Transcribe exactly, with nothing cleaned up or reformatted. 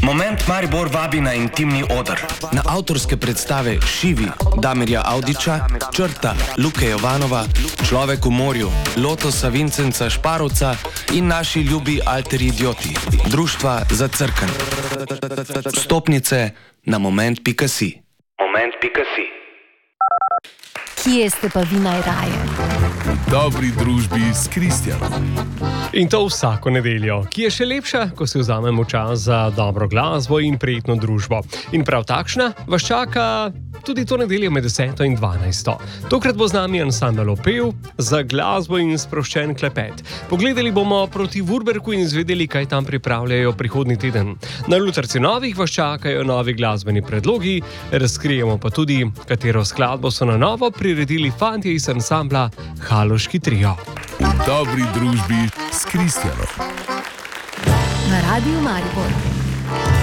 Moment Maribor vabi na intimni oder. Na avtorske predstave Šivi Damirja Avdića, Črta Luke Jovanova, Človek v morju Lotosa Vincenca Šparovca in naši ljubi alteri idioti Društva za crkven. Vstopnice na moment pika si. moment pika si. Kje ste pa vi najraje? V dobri družbi s Kristjanom. In to vsako nedeljo, ki je še lepša, ko si vzamemo čas za dobro glasbo in prijetno družbo. In prav takšna vas čaka tudi to nedeljo med deseto in dvanajsto. Tokrat bo z nami ansambel Opev za glasbo in sproščen klepet. Pogledali bomo proti Vurberku in izvedeli, kaj tam pripravljajo prihodnji teden. Na Lutrci Novih vas čakajo novi glasbeni predlogi, razkrijemo pa tudi, katero skladbo so na novo priredili fantje iz ansambla Haloški trio. V dobri družbi s Kristjanom. Na Radiu Maribor.